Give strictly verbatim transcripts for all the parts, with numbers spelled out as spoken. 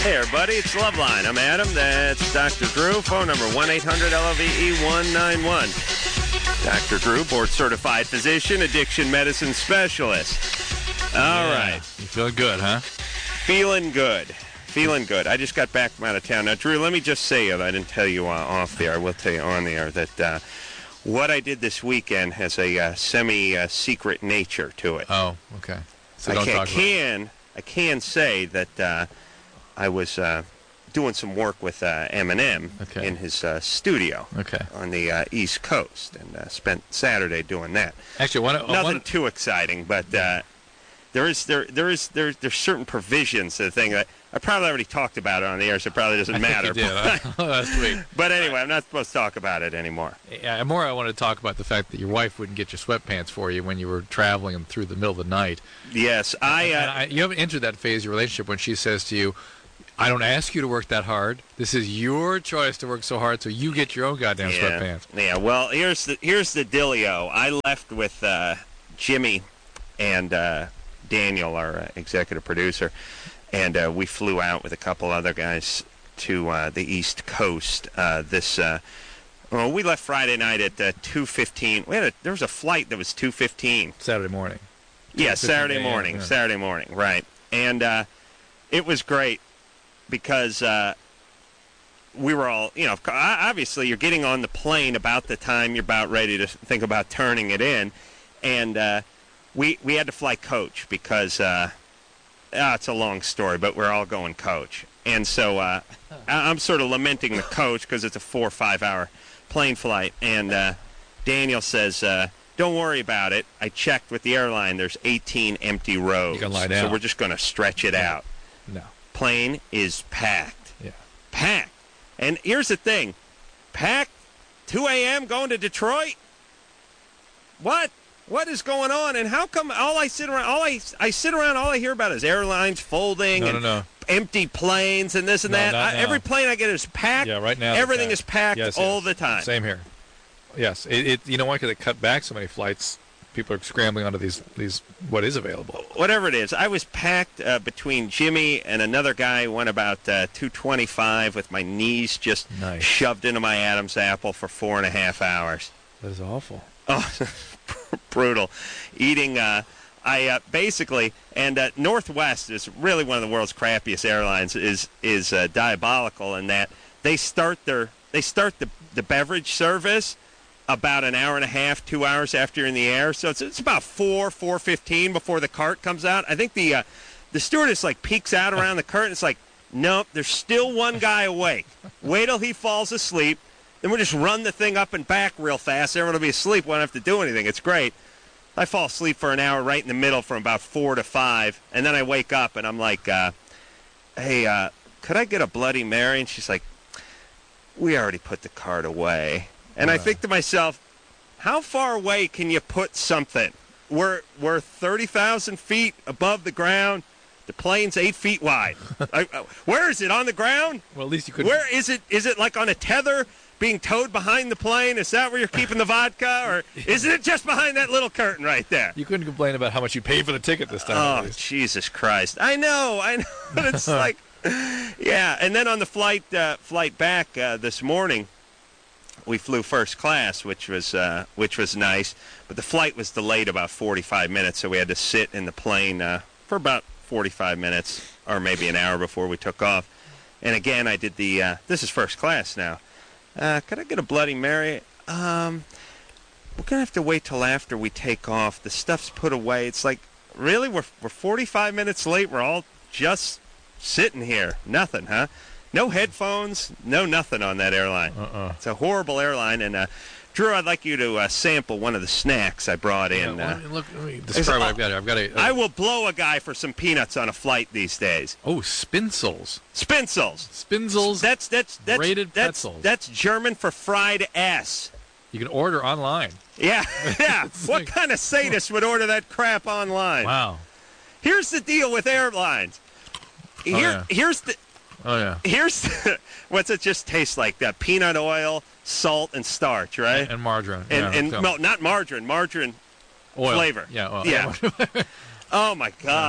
Hey, everybody, it's Loveline. I'm Adam. That's Doctor Drew. Phone number one eight hundred L O V E one nine one. Doctor Drew, board-certified physician, addiction medicine specialist. All yeah. right. You feeling good, huh? Feeling good. Feeling good. I just got back from out of town. Now, Drew, let me just say, I didn't tell you uh, off the air. I will tell you on the air that uh, what I did this weekend has a uh, semi-secret uh, nature to it. Oh, okay. So I don't can, talk about can it. I can say that uh, I was uh, doing some work with uh, Eminem okay. in his uh, studio okay. on the uh, East Coast, and uh, spent Saturday doing that. Actually, one, nothing one, too exciting, but uh, there is there there is there there's certain provisions to the thing that I probably already talked about it on the air, so it probably doesn't I matter. Think you did, uh, last week. But anyway, I'm not supposed to talk about it anymore. Yeah, more I want to talk about the fact that your wife wouldn't get your sweatpants for you when you were traveling through the middle of the night. Yes, I. Uh, and I you haven't entered that phase of your relationship when she says to you, I don't ask you to work that hard. This is your choice to work so hard, so you get your own goddamn yeah, sweatpants. Yeah, well, here's the here's the dealio. I left with uh, Jimmy and uh, Daniel, our uh, executive producer, and uh, we flew out with a couple other guys to uh, the East Coast. Uh, this, uh, well, we left Friday night at uh, two fifteen. We had a, there was a flight that was two fifteen. Saturday morning. Yeah, Saturday morning. Yeah. Saturday morning, right. And uh, it was great because uh, we were all, you know, obviously you're getting on the plane about the time you're about ready to think about turning it in. And uh, we we had to fly coach because, uh, oh, it's a long story, but we're all going coach. And so uh, I'm sort of lamenting the coach because it's a four or five hour plane flight. And uh, Daniel says, uh, don't worry about it. I checked with the airline. There's eighteen empty rows. You can lie down. So we're just going to stretch it out. No. Plane is packed. Yeah. Packed. And here's the thing. Packed, two a.m. going to Detroit? What? What is going on? And how come all I sit around, all I, I sit around, all I hear about is airlines folding no, and no, no. empty planes and this and No, that. not I, now. every plane I get is packed. Yeah, right now. Everything packed. is packed yes, all yes. the time. Same here. Yes. It, it you know why? Because they cut back so many flights. People are scrambling onto these, these what is available. Whatever it is. I was packed uh, between Jimmy and another guy who went about uh, two twenty-five with my knees just nice. shoved into my Adam's apple for four and a half hours. That is awful. Oh, brutal. Eating, uh, I uh, basically, and uh, Northwest is really one of the world's crappiest airlines, is is uh, diabolical in that they start their they start the, the beverage service about an hour and a half, two hours after you're in the air. So it's it's about four, four fifteen before the cart comes out. I think the uh, the stewardess like peeks out around the curtain. It's like, nope, there's still one guy awake. Wait till he falls asleep. Then we'll just run the thing up and back real fast. Everyone will be asleep. Won't have to do anything. It's great. I fall asleep for an hour right in the middle from about four to five, and then I wake up and I'm like, uh, hey, uh, could I get a Bloody Mary? And she's like, we already put the cart away. And uh. I think to myself, how far away can you put something? We're, we're thirty thousand feet above the ground. The plane's eight feet wide. I, uh, where is it? On the ground? Well, at least you could. Where is it? Is it like on a tether being towed behind the plane? Is that where you're keeping the vodka? Or isn't it just behind that little curtain right there? You couldn't complain about how much you paid for the ticket this time. Oh, Jesus Christ. I know. I know. It's like, yeah. And then on the flight uh, flight back uh, this morning, we flew first class, which was uh, which was nice. But the flight was delayed about forty-five minutes, so we had to sit in the plane uh, for about forty-five minutes or maybe an hour before we took off. And again, I did the, uh, this is first class now. Uh, could I get a Bloody Mary? Um, we're going to have to wait till after we take off. The stuff's put away. It's like, really? We're, we're forty-five minutes late. We're all just sitting here. Nothing, huh? No headphones, no nothing on that airline. Uh-uh. It's a horrible airline. And, uh, Drew, I'd like you to uh, sample one of the snacks I brought in. Yeah, uh, well, look, let me describe what I've got here. I've got a, a. I will blow a guy for some peanuts on a flight these days. Oh, Spinsels. Spinsels. Spinsels. That's that's that's Grated that's, pretzels. That's German for fried ass. You can order online. Yeah, yeah. What like- kind of sadist would order that crap online? Wow. Here's the deal with airlines. Here, Oh, yeah. here's the. Oh yeah. Here's the, what's it just taste like? That peanut oil, salt, and starch, right? And, and margarine. And, yeah, and so. no, not margarine. Margarine Oil. flavor. Yeah. Oil. Yeah. Oh my God.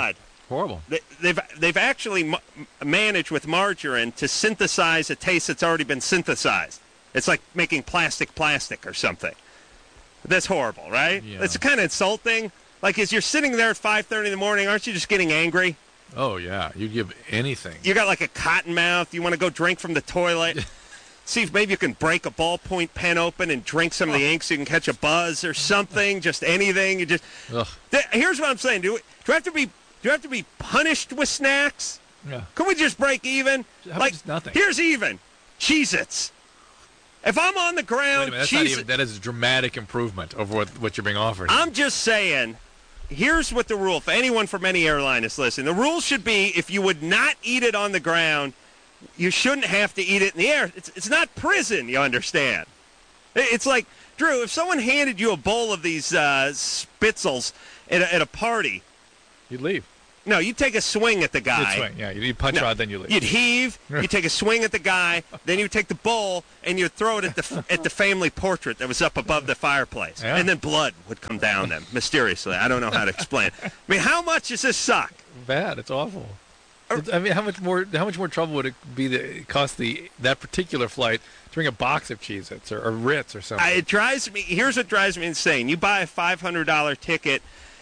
Horrible. They, they've they've actually m- managed with margarine to synthesize a taste that's already been synthesized. It's like making plastic plastic or something. That's horrible, right? Yeah. It's kind of insulting. Like, as you're sitting there at five thirty in the morning, aren't you just getting angry? Oh, yeah. You'd give anything. You got like a cotton mouth. You want to go drink from the toilet. See if maybe you can break a ballpoint pen open and drink some of the ink so you can catch a buzz or something. Just anything. You just. Ugh. Th- here's what I'm saying. Do, we, do I have to be? Do you have to be punished with snacks? Yeah. Can we just break even? How about like just nothing? Here's even. Cheez-Its. If I'm on the Wait ground, a minute. That's not Cheez- even, that is a dramatic improvement over what, what you're being offered. I'm just saying. Here's what the rule for anyone from any airline is listening. The rule should be if you would not eat it on the ground, you shouldn't have to eat it in the air. It's, it's not prison, you understand. It's like, Drew, if someone handed you a bowl of these uh, Spitzels at a, at a party, You'd leave. no, you take a swing at the guy. You'd swing. Yeah, you'd punch No, out, then you leave. You'd heave, you take a swing at the guy, then you take the bowl and you throw it at the at the family portrait that was up above the fireplace, Yeah. and then blood would come down them mysteriously. I don't know how to explain it. I mean, how much does this suck? Bad. It's awful. It's, I mean, how much more how much more trouble would it be to it cost the that particular flight to bring a box of Cheez-Its or, or Ritz or something? I, it drives me. Here's what drives me insane. You buy a five hundred dollar ticket,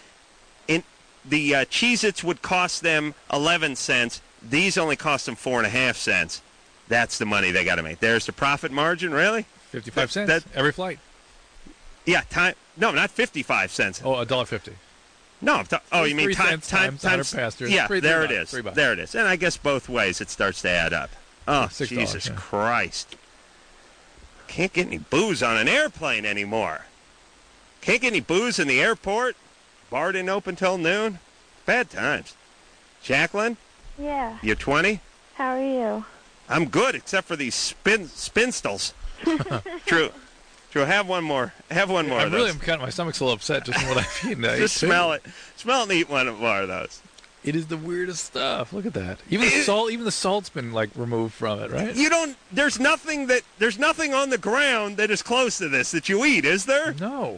and the uh, Cheez-Its would cost them eleven cents. These only cost them four and a half cents. That's the money they got to make. There's the profit margin. Really? Fifty-five cents that- every flight. Yeah. Time. No, not fifty-five cents. Oh, a dollar fifty. No, I'm ta- oh, you mean Three time, cents time, times one hundred passengers. Yeah, Three- there three it bucks, is. three bucks. There it is. And I guess both ways it starts to add up. Oh, Six dollars, Jesus yeah. Christ! Can't get any booze on an airplane anymore. Can't get any booze in the airport. Bar didn't open till noon. Bad times. Jacqueline, Yeah. you're twenty. How are you? I'm good, except for these spin spinstals. True. True. Have one more. Have one more I'm of really, those. I'm kind of, my stomach's a little upset just from what I've eaten. I Just ate two. smell it. Smell it and eat one more of those. It is the weirdest stuff. Look at that. Even the It- salt, even the salt's been like removed from it, right? You don't. There's nothing that. There's nothing on the ground that is close to this that you eat, is there? No.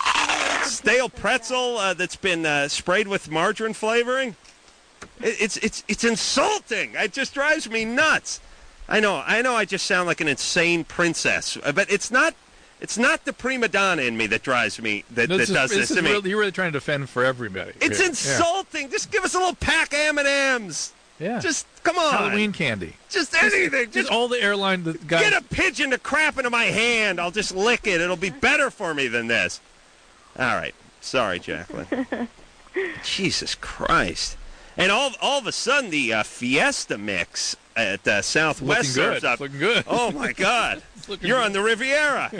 Stale pretzel uh, that's been uh, sprayed with margarine flavoring. It, it's it's it's insulting. It just drives me nuts. I know. I know. I just sound like an insane princess, uh, but it's not. It's not the prima donna in me that drives me that, No, that this is- does this this is to me. really, you're really trying to defend for everybody. It's Yeah. insulting. Just give us a little pack of M and M's. Yeah. Just come on. Halloween candy. Just anything. Just Just all the airline the guys. get a pigeon to crap into my hand. I'll just lick it. It'll be better for me than this. All right. Sorry, Jacqueline. Jesus Christ. And all all of a sudden, the uh, Fiesta mix at uh, Southwest looking good. serves up. It's looking good. Oh, my God. looking You're good. on the Riviera.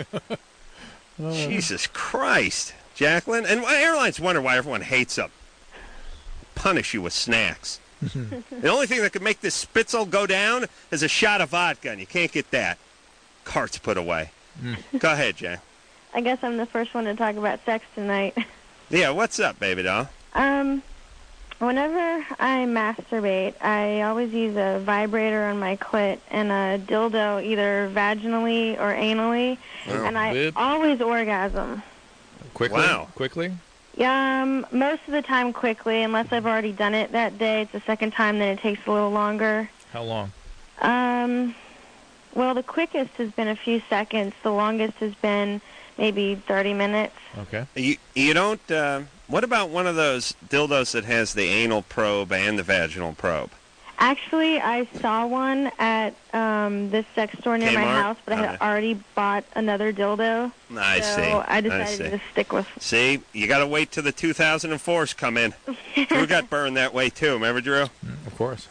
Jesus Christ. Jacqueline. And airlines wonder why everyone hates them. Punish you with snacks. The only thing that could make this Spitzel go down is a shot of vodka, and you can't get that. Cart's put away. Go ahead, Jack. I guess I'm the first one to talk about sex tonight. Yeah, what's up, baby doll? Um, whenever I masturbate, I always use a vibrator on my clit and a dildo either vaginally or anally, Wow. and I Bib. always orgasm. Quickly. Wow. Quickly. Yeah, um, most of the time quickly, unless I've already done it that day. It's the second time, then it takes a little longer. How long? Um, well, the quickest has been a few seconds. The longest has been maybe thirty minutes. Okay. You you don't. Uh, what about one of those dildos that has the anal probe and the vaginal probe? Actually, I saw one at um, this sex store near my Kmart? house, but I had Okay. already bought another dildo. I so see. I I decided see. to stick with. See, you got to wait till the two thousand fours come in. Drew got burned that way too. Remember, Drew? All Mm, of course.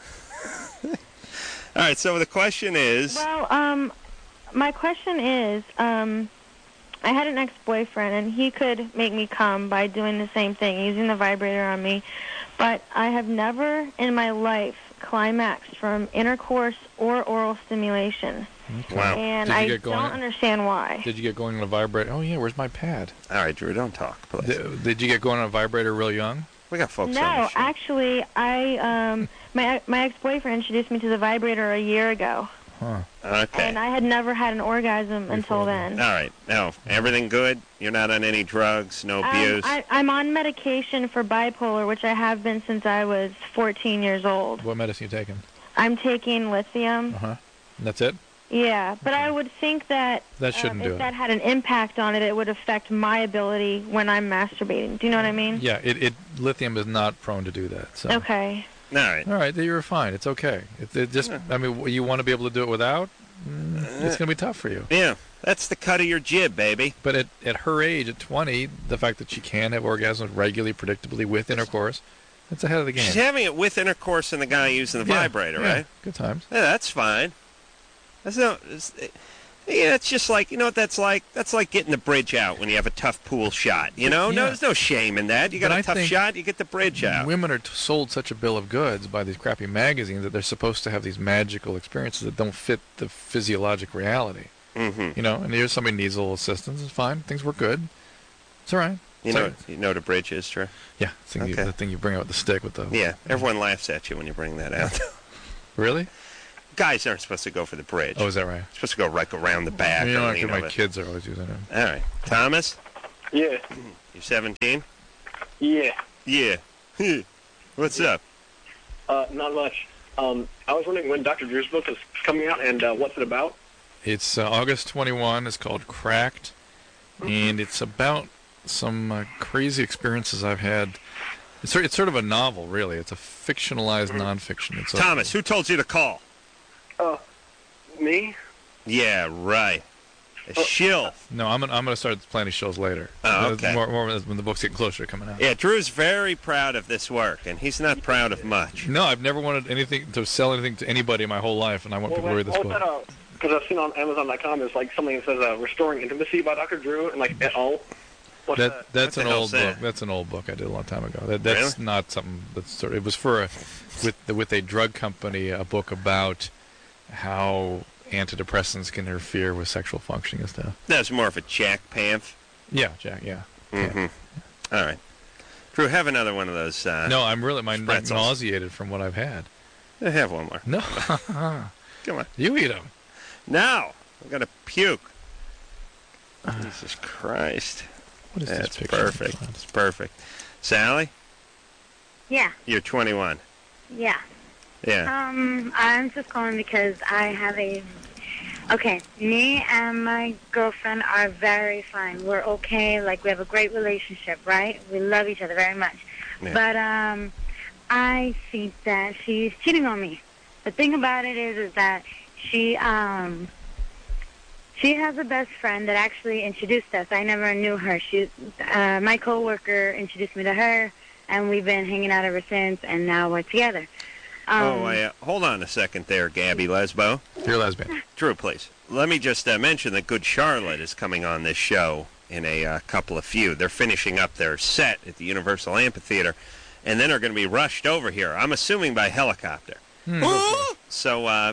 right. So the question is. Well, um, my question is, um, I had an ex-boyfriend, and he could make me come by doing the same thing, using the vibrator on me. But I have never in my life climaxed from intercourse or oral stimulation. Okay. Wow. And Did you I get going- don't understand why. Did you get going on a vibrator? Oh yeah, where's my pad? All right, Drew, don't talk, please. Did, did you get going on a vibrator real young? We got folks on the No, show. actually, I um, my my ex-boyfriend introduced me to the vibrator a year ago. Huh. Okay. And I had never had an orgasm until then. All right. Now, everything good? You're not on any drugs, no Um, abuse? I, I'm on medication for bipolar, which I have been since I was fourteen years old. What medicine you taking? I'm taking lithium. Uh huh. That's it. Yeah, but I would think that That shouldn't um, do if it. that had an impact on it, it would affect my ability when I'm masturbating. Do you know what I mean? Yeah. It, it lithium is not prone to do that. So. Okay. All right. All right. Then you're fine. It's okay. It, it just. I mean, you want to be able to do it without. Mm, it's gonna be tough for you. Yeah. That's the cut of your jib, baby. But at at her age, at twenty, the fact that she can have orgasms regularly, predictably with intercourse, that's ahead of the game. She's having it with intercourse and the guy using the Yeah, vibrator, yeah, right? Good times. Yeah, that's fine. That's no. It's, yeah, it's just like, you know what that's like? That's like getting the bridge out when you have a tough pool shot. You know, no, Yeah. there's no shame in that. You got But a I tough think shot, you get the bridge out. Women are t- sold such a bill of goods by these crappy magazines that they're supposed to have these magical experiences that don't fit the physiologic reality. Mm-hmm. You know, and here's somebody needs a little assistance. It's fine. Things work good. It's all right. You It's know, all right. you know what a bridge is, Trey? Yeah, the thing, you, Okay. the thing you bring out with the stick with the. Yeah, everyone laughs at you when you bring that out. Really? Guys aren't supposed to go for the bridge. Oh, is that right? You're supposed to go right around the back. You know, or like lean my over. kids are always using it. All right. Thomas, Yeah. you're seventeen? Yeah. Yeah. What's up? Uh, not much. Um, I was wondering when Doctor Drew's book is coming out and uh, what's it about? It's uh, August twenty-first. It's called Cracked, and it's about some uh, crazy experiences I've had. It's sort, it's sort of a novel, really. It's a fictionalized nonfiction. It's a, Thomas, who told you to call? Uh, me? Yeah, right. A shill. No, I'm gonna, I'm going to start planning shows later. Oh, Uh, okay. More, more when the books get closer to coming out. Yeah, Drew's very proud of this work, and he's not proud of much. No, I've never wanted anything to sell anything to anybody my whole life, and I want people to read this what book. was that? Because I've seen on Amazon dot com, there's like something that says uh, "Restoring Intimacy" by Doctor Drew, and like et al. What's That that? that's What an the old hell's that? book. That's an old book I did a long time ago. That that's Really? not something that's sort of, it was for a with with a drug company, a book about how antidepressants can interfere with sexual functioning and stuff. That's more of a Jack Pamf. Yeah, Jack. Yeah. Mm-hmm. All right. Drew, have another one of those. Uh, No, I'm really I'm like Spretzels. nauseated from what I've had. Have one more. No, Come on. you eat them. Now, I'm going to puke. Jesus Christ. What is That's this picture? perfect. It's perfect. Sally, Yeah, you're twenty-one. yeah. Yeah. Um, I'm just calling because I have a. Okay, me and my girlfriend are very fine. We're okay. Like we have a great relationship, right? We love each other very much. Yeah. But um, I think that she's cheating on me. The thing about it is, is that she um. She has a best friend that actually introduced us. I never knew her. She, uh, my coworker introduced me to her, and we've been hanging out ever since. And now we're together. Um, oh, I, uh, hold on a second there, Gabby Lesbo. You're a lesbian. Drew, please. Let me just uh, mention that Good Charlotte is coming on this show in a uh, couple of few. They're finishing up their set at the Universal Amphitheater, and then are going to be rushed over here, I'm assuming by helicopter. Hmm. So, uh,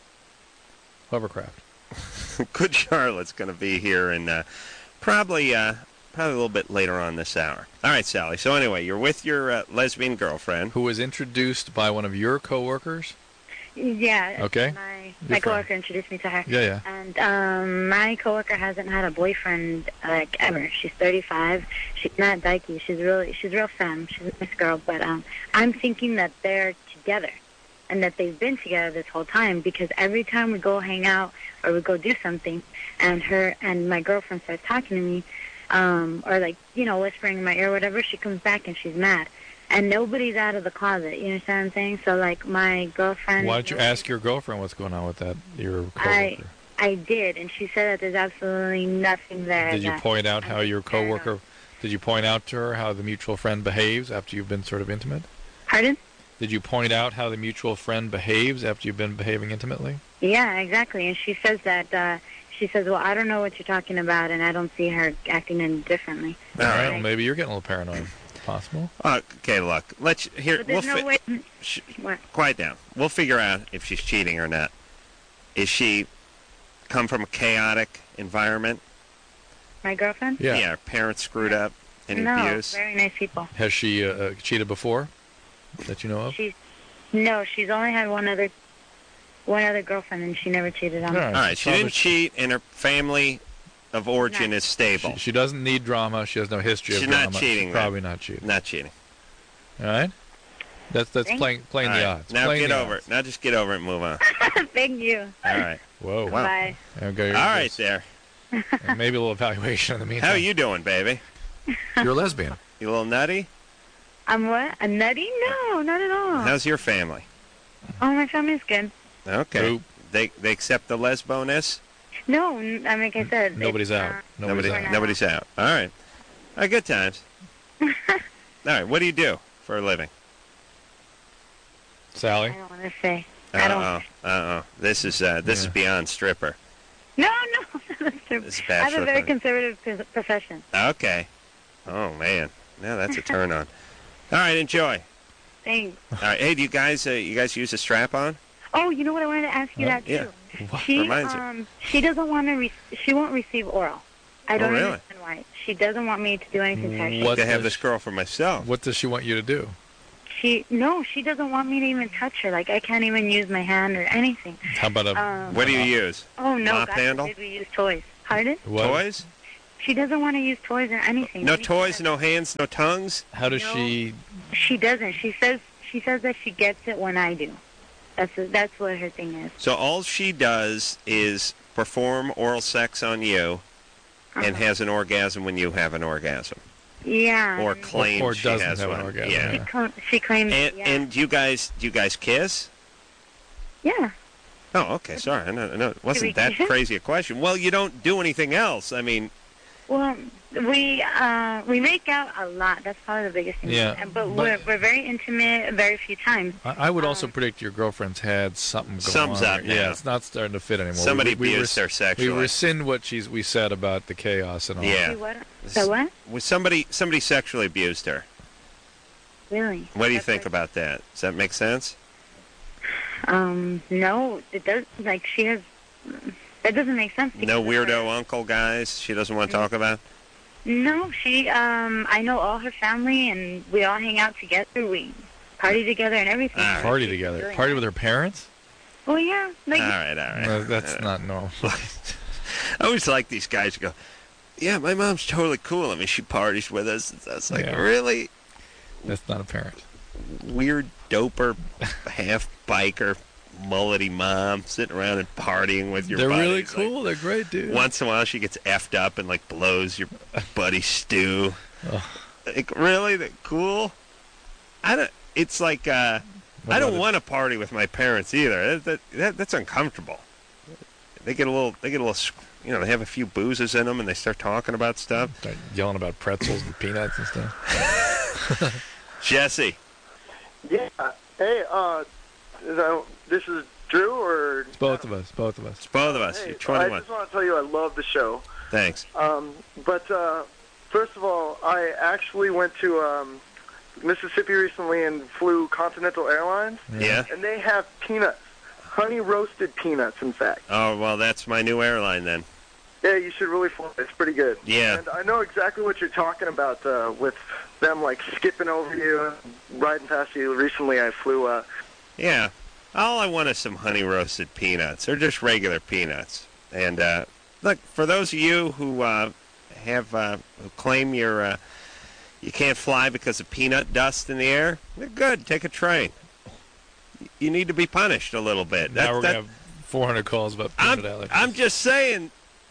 Hovercraft. Good Charlotte's going to be here in uh, probably uh, probably a little bit later on this hour. All right, Sally. So anyway, you're with your uh, lesbian girlfriend. Who was introduced by one of your coworkers? Yeah. Okay. My Your my friend. coworker introduced me to her. Yeah, yeah. And um, my coworker hasn't had a boyfriend like ever. She's thirty-five. She's not dykey. She's really she's real femme. She's a nice girl. But um, I'm thinking that they're together, and that they've been together this whole time because every time we go hang out or we go do something, and her and my girlfriend starts talking to me, um, or like you know whispering in my ear, or whatever, she comes back and she's mad. And nobody's out of the closet. You understand what I'm saying? So, like, my girlfriend... Why don't you ask your girlfriend what's going on with that, your coworker? I I did, and she said that there's absolutely nothing there. Did you that point out how I'm your scared of. coworker... Did you point out to her how the mutual friend behaves after you've been sort of intimate? Pardon? Did you point out how the mutual friend behaves after you've been behaving intimately? Yeah, exactly. And she says that, uh, she says, well, I don't know what you're talking about, and I don't see her acting any differently. All right, well, Right. maybe you're getting a little paranoid. Possible. Uh, okay, look. Let's here. But We'll there's no fi- way... sh- What? quiet down. We'll figure out if she's cheating or not. Is she come from a chaotic environment? My girlfriend? Yeah. Yeah. Her parents screwed up. Any no, abuse? very nice people. Has she uh, uh, cheated before that you know of? She's... No, she's only had one other... one other girlfriend, and she never cheated on me. All All right, she Probably didn't cheat, and her family of origin Nice. is stable. She, she doesn't need drama. She has no history She's of not drama. cheating, She's then. probably not cheating. Not cheating. All right? That's that's Thank- playing playing All the right, odds. now playing get the over odds. it. Now just get over it and move on. Thank you. All right. Whoa. Wow. Bye. Okay, All right there. And maybe a little evaluation in the meantime. How are you doing, baby? You're a lesbian. You a little nutty? I'm what? A nutty? No, not at all. How's your family? Oh, my family's good. Okay. Nope. They they accept the lesboness? No, n- I mean, like I said, Nobody's it's, out. uh, Nobody's Nobody, out. nobody's out. All right. All right, good times. All right, what do you do for a living? Sally? I don't want to say. I don't. Uh-oh. Uh-oh. This is, uh, this is Yeah. beyond stripper. No, no. That's true. This is I have a bachelor very party. conservative pr- profession. Okay. Oh, man. Now that's a turn on. All right, enjoy. Thanks. All right. Hey, do you guys, uh, you guys use a strap-on? Oh, you know what? I wanted to ask you Oh, that too. yeah. What? She Reminds you. um she doesn't want to re- she won't receive oral. I don't Oh, really? understand why. She doesn't want me to do anything to her. She, What To have does- this girl for myself. What does she want you to do? she no, she doesn't want me to even touch her. Like I can't even use my hand or anything. How about a Um, What do you use? oh no, mop God handle? forbid we use toys. Pardon? what? Toys? She doesn't want to use toys or anything. No She toys, says- no hands, no tongues? How does No. she? She doesn't. She says she says that she gets it when I do. That's that's what her thing is. So all she does is perform oral sex on you and Uh-huh. has an orgasm when you have an orgasm. Yeah. Or and claims Or she doesn't has have an one. orgasm, Yeah. she, yeah. cl- she claims. And, yeah. and do you guys do you guys kiss? yeah. Oh, okay. Sorry, I know, I know it wasn't we that kiss? crazy a question. Well, you don't do anything else. I mean, Well, we uh, we make out a lot. That's probably the biggest thing. Yeah, And- But, but- we're we're very intimate very few times. I, I would also Um, predict your girlfriend's had something going Something's on. up now. Yeah, it's not starting to fit anymore. somebody we, we, we abused res- her sexually. We rescind what she's we said about the chaos and all. Yeah. See what? So what? Was somebody somebody sexually abused her? Really? What do you That's think like- about that? Does that make sense? Um, no, it does. Like she has. That doesn't make sense. No because of her- weirdo uncle guys she doesn't want to talk about? No, she. Um, I know all her family, and we all hang out together. We party together and everything. All right. Party She's together. really Party nice. with her parents? Oh yeah, like All right, all right. Uh, that's Uh, not normal. I always like these guys who go, yeah, my mom's totally cool. I mean, she parties with us. I was like, Yeah. really? That's not apparent. Weird doper, half biker, mullety mom sitting around and partying with your They're really buddies. Like, cool. They're great, dude. once in a while, she gets effed up and like blows your buddy Stu. Ugh. Like, really? That cool? I don't. It's like uh, What I don't about want to party with my parents either. That, that, that that's uncomfortable. They get a little. They get a little. You know, they have a few boozes in them and they start talking about stuff. Start yelling about pretzels and peanuts and stuff. Jesse. Yeah. Hey, uh, is that- this is Drew or It's both of us. Both of us. It's both of us. Hey, You're I twenty-one. just want to tell you I love the show. Thanks. Um, but uh, first of all, I actually went to um, Mississippi recently and flew Continental Airlines, Yeah. and they have peanuts, honey roasted peanuts, in fact. Oh well, that's my new airline then. Yeah, you should really fly. It's pretty good. Yeah. And I know exactly what you're talking about uh, with them like skipping over you and riding past you. Recently, I flew. Uh, Yeah. All I want is some honey roasted peanuts, or just regular peanuts. And uh, look, for those of you who uh, have uh, who claim you're uh, you can't fly because of peanut dust in the air, they're good. Take a train. You need to be punished a little bit. Now That- we're that- going to have four hundred calls about I'm, peanut allergies. I'm just saying.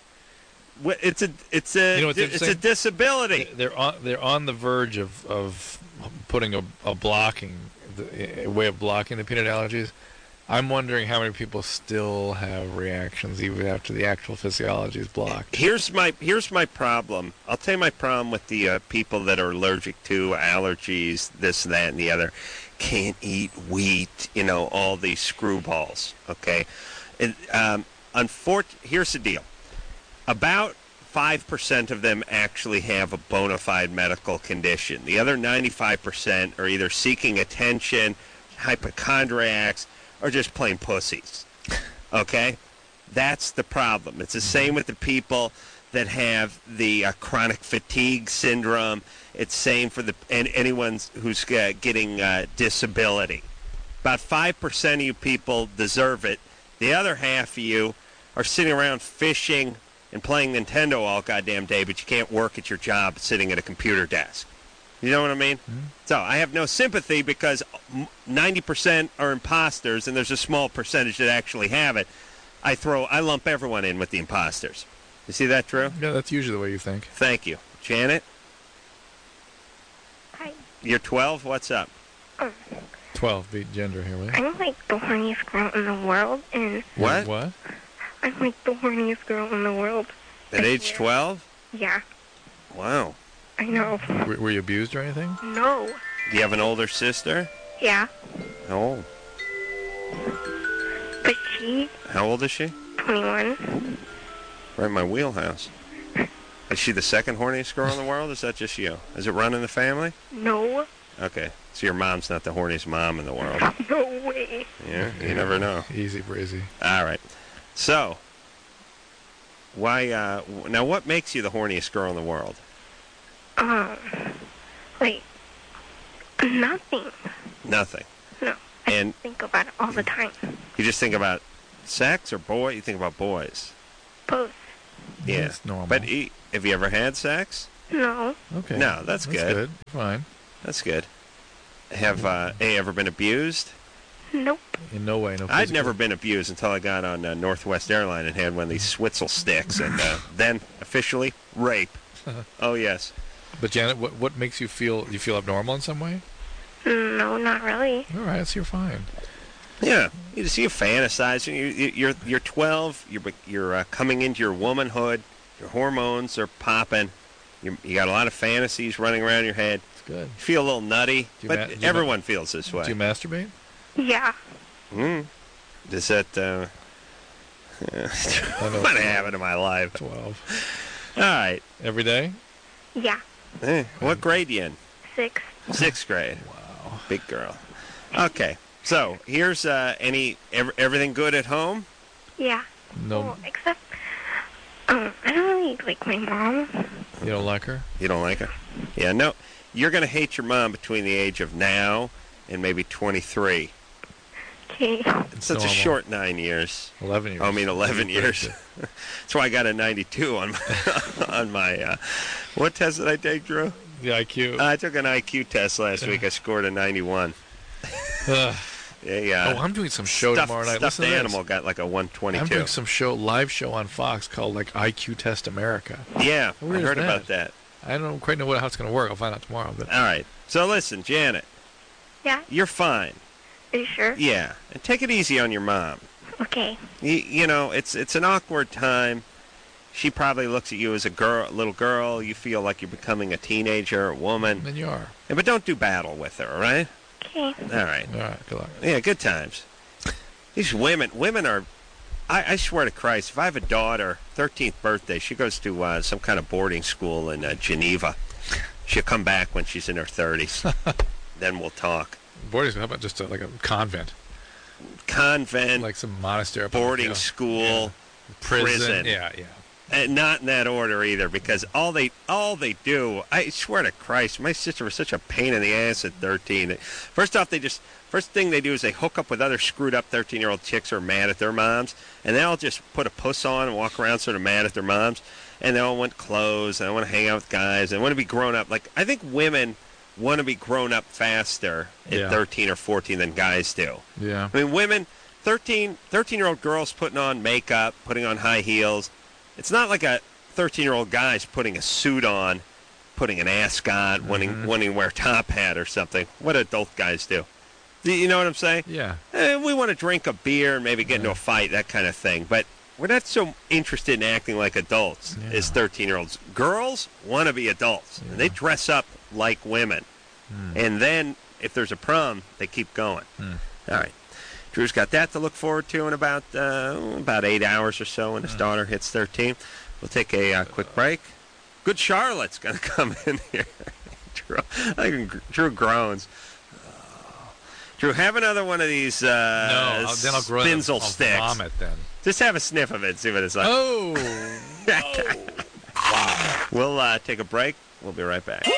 wh- It's a it's a You know what's di- it's a interesting? disability. They're on. They're on the verge of of putting a, a blocking the, a way of blocking the peanut allergies. I'm wondering how many people still have reactions even after the actual physiology is blocked. Here's my here's my problem. I'll tell you my problem with the uh, people that are allergic to allergies, this, that, and the other. Can't eat wheat, you know, all these screwballs. Okay, and um, unfort- here's the deal. About five percent of them actually have a bona fide medical condition. The other ninety-five percent are either seeking attention, hypochondriacs, or just plain pussies. Okay? That's the problem. It's the same with the people that have the uh, chronic fatigue syndrome. It's same for the and anyone who's uh, getting uh, disability. About five percent of you people deserve it, The other half of you are sitting around fishing and playing Nintendo all goddamn day, but you can't work at your job sitting at a computer desk. You know what I mean? Mm-hmm. So I have no sympathy because ninety percent are imposters, and there's a small percentage that actually have it. I throw, I lump everyone in with the imposters. You see that, Drew? Yeah, that's usually the way you think. Thank you. Janet? Hi. You're twelve? What's up? Um, twelve, beat gender here, will you? I'm like the horniest girl in the world, and... What? What? I'm like the horniest girl in the world. At age twelve? Yeah. Wow. I know. Were, were you abused or anything? No. Do you have an older sister? Yeah. How old? But she... How old is she? twenty-one. Right in my wheelhouse. Is she the second horniest girl in the world? Is that just you? Is it run in the family? No. Okay. So your mom's not the horniest mom in the world. No way. Yeah, you never know. Easy breezy. All right. So, why, uh, w- now what makes you the horniest girl in the world? Um, like, nothing. Nothing. No. I And think about it all the time. you just think about sex or boy? You think about boys? Both. Yeah. That's normal. But e- have you ever had sex? No. Okay. No, that's, That's good. good. Fine. That's good. Have uh, hey, ever been abused? Nope. In no way, no I'd physical. never been abused until I got on uh, Northwest Airline and had one of these Switzel sticks, and uh, then officially rape. Oh yes. But Janet, what what makes you feel? You feel abnormal in some way? No, not really. All right, so you're fine. Yeah, you just you fantasize. You, you, you're you're twelve. You're you're uh, coming into your womanhood. Your hormones are popping. You you got a lot of fantasies running around your head. It's good. You feel a little nutty, Do you but ma- do you everyone ma- feels this way. Do you masturbate? Yeah. Mm. Does that? Uh, I know what it's happened to my life? Twelve. All right. Every day? Yeah. Eh, what grade you in? Six. Sixth grade. Wow. Big girl. Okay. So here's uh, any ev- everything good at home? Yeah. No, Well, except, um, I don't really like my mom. you don't like her? You don't like her? Yeah. No. You're gonna hate your mom between the age of now and maybe twenty-three. Okay. It's So it's a normal. short nine years. Eleven years. I mean, eleven years. That's why I got a ninety-two on my on my. Uh, what test did I take, Drew? The I Q. I took an I Q test last week. I scored a ninety-one. Ugh. Yeah, yeah. oh, I'm doing some show Stuffed, tomorrow night. stuffed Listen to this. animal got like a one twenty-two. I'm doing some show, live show on Fox called like I Q Test America. Yeah, How I weird is heard that? about that. I don't quite know what, how it's going to work. I'll find out tomorrow. But All right. So listen, Janet, Yeah. you're fine. Are you sure? Yeah, and take it easy on your mom. Okay. You, you know, it's it's an awkward time. She probably looks at you as a girl, little girl. You feel like you're becoming a teenager, a woman. then you are. Yeah, but don't do battle with her, all right? Okay. All right. All right. Good luck. Yeah, good times. These women, women are. I, I swear to Christ, if I have a daughter, thirteenth birthday, she goes to uh, some kind of boarding school in uh, Geneva. She'll come back when she's in her thirties. Then we'll talk. Boarding school, how about just a, like a convent? Convent, Like some monastery. up in- boarding yeah. school, Yeah. Prison. prison. Yeah, yeah. and not in that order either, because all they all they do, I swear to Christ, my sister was such a pain in the ass at thirteen. First off, they just first thing they do is they hook up with other screwed up thirteen-year-old chicks who are mad at their moms, and they all just put a puss on and walk around sort of mad at their moms, and they all want clothes, and they want to hang out with guys, and want to be grown up. Like, I think women want to be grown up faster at Yeah. thirteen or fourteen than guys do. Yeah. I mean, women, thirteen, thirteen-year-old girls putting on makeup, putting on high heels. It's not like a thirteen-year-old guy's putting a suit on, putting an ascot, wanting, wanting to wear a top hat or something. What adult guys do. Do you know what I'm saying? Yeah. Eh, we want to drink a beer and maybe get into a fight, that kind of thing. But we're not so interested in acting like adults Yeah. as thirteen-year-olds. Girls want to be adults. And they dress up like women. And then, if there's a prom, they keep going. Hmm. All right. Drew's got that to look forward to in about uh, about eight hours or so when his daughter hits thirteen. We'll take a uh, quick break. Good Charlotte's going to come in here. Drew, I think Drew groans. Oh. Drew, have another one of these uh, No, I'll, then I'll grow Spinzel I'll sticks. vomit then. Just have a sniff of it and see what it's like. Oh. We'll uh, take a break. We'll be right back.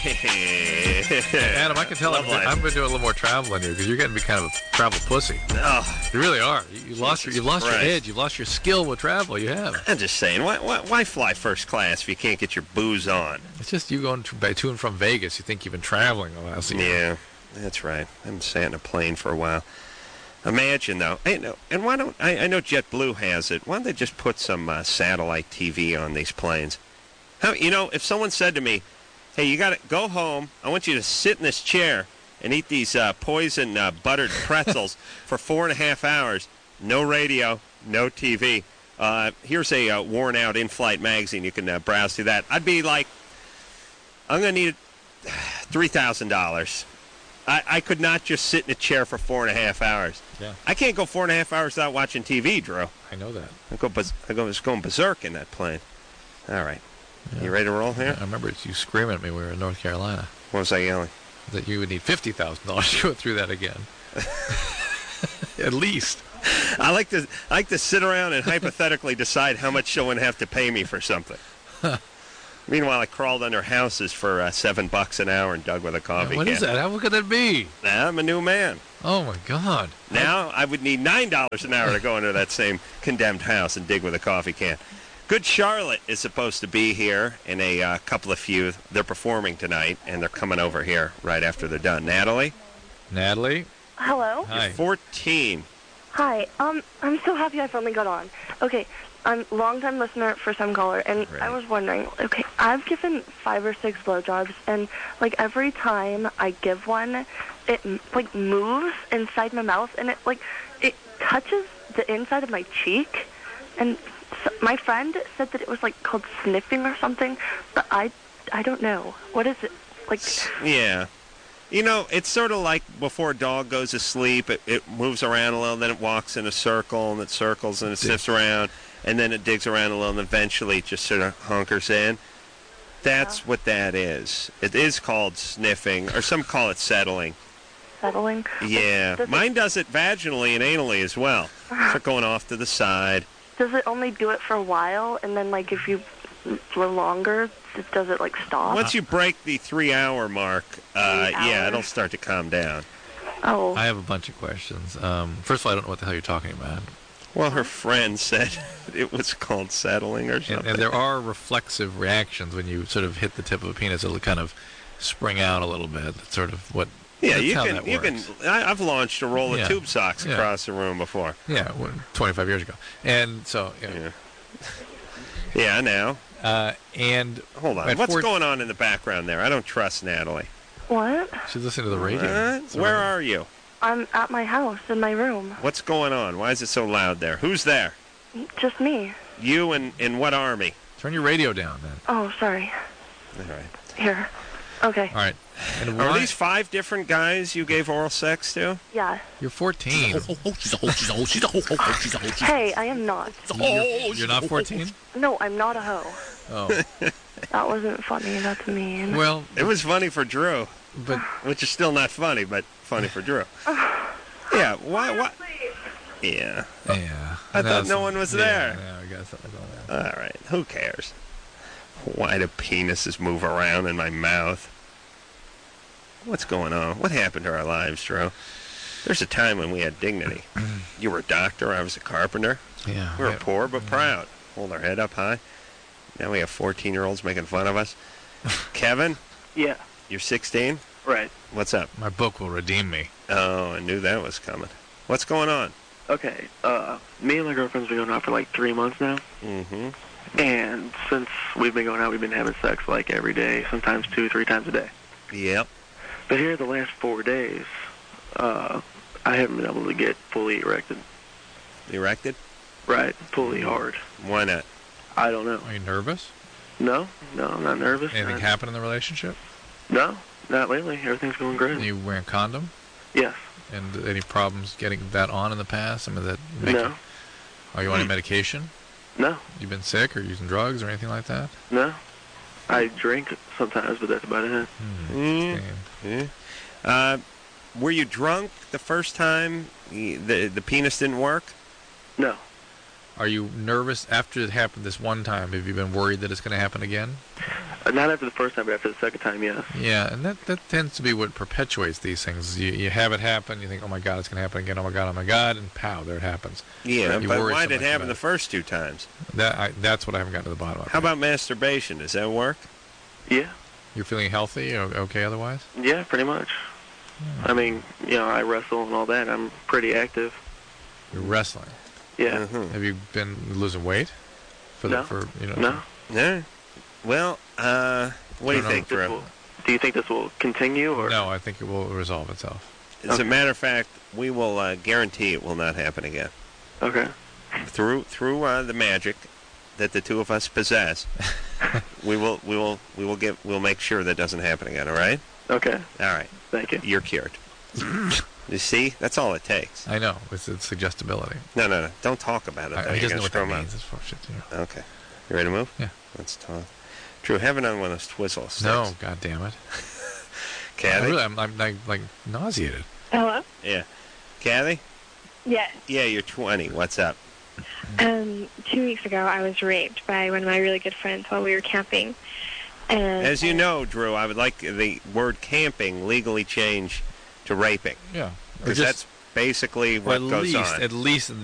Adam, I can tell I'm, Love life. I'm going to do a little more traveling here because you're getting to be kind of a travel pussy. Oh, You really are. You, you lost your, Jesus you've lost your Christ. edge. You've lost your skill with travel. You have. I'm just saying, why, why, why fly first class if you can't get your booze on? It's just you going to, by to and from Vegas. You think you've been traveling the last year. Yeah, that's right. I haven't sat in a plane for a while. Imagine, though. Hey, no, and why don't, I, I know JetBlue has it. Why don't they just put some uh, satellite T V on these planes? How, you know, if someone said to me, hey, you got to go home. I want you to sit in this chair and eat these uh, poison uh, buttered pretzels for four and a half hours. No radio, no T V. Uh, here's a uh, worn-out in-flight magazine. You can uh, browse through that. I'd be like, I'm going to need three thousand dollars. I, I could not just sit in a chair for four and a half hours. Yeah. I can't go four and a half hours without watching T V, Drew. I know that. I go, baz- I go just going berserk in that plane. All right. Yeah. You ready to roll here? I remember it's you screaming at me when we were in North Carolina What was I yelling? that you would need fifty thousand dollars to go through that again. At least. I like to I like to sit around and hypothetically decide how much someone have to pay me for something. Meanwhile, I crawled under houses for uh, seven bucks an hour and dug with a coffee What can. is that? How could that be? Now I'm a new man. Oh, my God. Now I would need nine dollars an hour to go into that same condemned house and dig with a coffee can. Good Charlotte is supposed to be here in a uh, couple of few. They're performing tonight, and they're coming over here right after they're done. Natalie, Natalie? Hello. Hi. fourteen. Hi. Um, I'm so happy I finally got on. Okay, I'm a long-time listener, first-time caller, and Right. I was wondering. Okay, I've given five or six blowjobs, and like every time I give one, it like moves inside my mouth, and it like it touches the inside of my cheek, and so my friend said that it was like called sniffing or something, but I I don't know. What is it? Like Yeah. You know, it's sort of like before a dog goes to sleep, it, it moves around a little, then it walks in a circle, and it circles, and it sniffs around, and then it digs around a little, and eventually it just sort of hunkers in. That's what that is. It is called sniffing, or some call it settling. settling. Yeah. Does it- Mine does it vaginally and anally as well. Start going off to the side. Does it only do it for a while, and then like if you for longer, th- does it like stop? Once you break the three-hour mark, uh, Three yeah, hours? it'll start to calm down. Oh, I have a bunch of questions. Um, first of all, I don't know what the hell you're talking about. Well, her friend said it was called settling or And, something. and there are reflexive reactions when you sort of hit the tip of a penis. It'll kind of spring out a little bit. That's sort of what. Yeah, that's you how can. that You can. works. I, I've launched a roll of Yeah. tube socks Yeah. across the room before. Yeah, well, twenty-five years ago. And so, yeah. Yeah. Yeah. Now, Uh, and hold on. At What's four- going on in the background there? I don't trust Natalie. what? she's listening to the radio. What? So- Where are you? I'm at my house in my room. What's going on? Why is it so loud there? Who's there? Just me. You and in what army? Turn your radio down, then. Oh, sorry. All right. Here. Okay. All right. And Are why? these five different guys you gave oral sex to? Yeah. You're fourteen. Hey, I am not. You're, you're not fourteen? No, I'm not a hoe. Oh. That wasn't funny. That's mean. Well, It was funny for Drew, but which is still not funny, but funny for Drew. Yeah. Why? What? Yeah. yeah. I thought That's- no one was yeah, there. Yeah, I guess that was all that. All right. Who cares? Why do penises move around in my mouth? What's going on? What happened to our lives, Drew? There's a time when we had dignity. You were a doctor. I was a carpenter. Yeah. We were yeah. poor but proud. Hold our head up high. Now we have fourteen-year-olds making fun of us. Kevin, Yeah, you're sixteen? right. What's up? My book will redeem me. Oh, I knew that was coming. What's going on? Okay, uh, me and my girlfriend's been going out for like three months now. Mm-hmm. And since we've been going out, we've been having sex like every day, sometimes two, three times a day. Yep. But here the last four days, uh, I haven't been able to get fully erected. Erected? Right, fully hard. Why not? I don't know. Are you nervous? No, no, I'm not nervous. Anything Not- happen in the relationship? No, not lately. Everything's going Are great. you wearing condom? Yes. And any problems getting that on in the past? I mean, that make No. you, are you on any medication? No, You been sick or using drugs or anything like that? no. I drink sometimes, but that's about it. Mm. Okay. Yeah. Uh, were you drunk the first time the, the the penis didn't work? No. Are you nervous after it happened this one time? Have you been worried that it's going to happen again? Uh, not after the first time, but after the second time, yes. Yeah, and that, that tends to be what perpetuates these things. You you have it happen, you think, oh my God, it's going to happen again, oh my God, oh my God, and pow, there it happens. Yeah, You but worry why so did it much happen about the first two times? That I, That's what I haven't gotten to the bottom of. How about masturbation? Does that work? Yeah. You're feeling healthy, o- okay otherwise? Yeah, pretty much. I mean, you know, I wrestle and all that. I'm pretty active. You're wrestling. Yeah. Mhm. Have you been losing weight? For the, No. For, you know, No. No. Well, uh, what do you I don't think, This Drew? will, do you think this will continue, or? No, I think it will resolve itself. As a matter of fact, we will uh, guarantee it will not happen again. Okay. Through through uh, the magic that the two of us possess, we will we will we will get we'll make sure that doesn't happen again. All right. Okay. All right. Thank you. You're cured. You see, that's all it takes. I know, it's, it's suggestibility. No, no, no. Don't talk about it. I, though. I You're just know gonna what that screw 'em means. It's bullshit, you know. up. Okay. You ready to move? Yeah. Let's talk. Drew, have another one of those twizzle sticks. No, God damn it. Kathy? I really, I'm, I'm like, like nauseated. Hello? Yeah. Kathy? Yes. Yeah, you're twenty. What's up? Um, two weeks ago, I was raped by one of my really good friends while we were camping. And As you know, Drew, I would like the word camping legally changed to raping. Yeah. Or Because just- that's basically Well, what at goes least, on. at least